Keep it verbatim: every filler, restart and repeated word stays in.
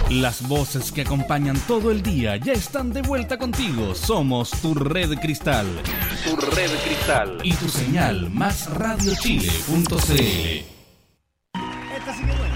Las voces que acompañan todo el día ya están de vuelta contigo. Somos tu red cristal. Tu red cristal. Y tu señal más radio chile punto c l. Esta sí que buena.